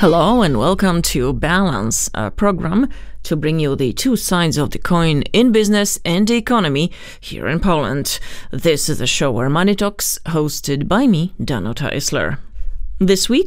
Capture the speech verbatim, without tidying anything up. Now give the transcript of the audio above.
Hello and welcome to Balance, a program to bring you the two sides of the coin in business and the economy here in Poland. This is a show where money talks, hosted by me, Danuta Isler. This week,